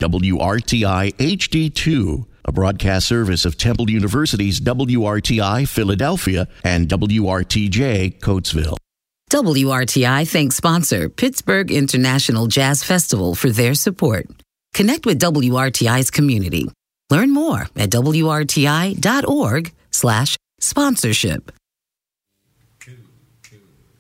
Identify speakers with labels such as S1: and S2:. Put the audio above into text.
S1: WRTI HD2, a broadcast service of Temple University's WRTI Philadelphia and WRTJ Coatesville.
S2: WRTI thanks sponsor Pittsburgh International Jazz Festival for their support. Connect with WRTI's community. Learn more at WRTI.org/sponsorship.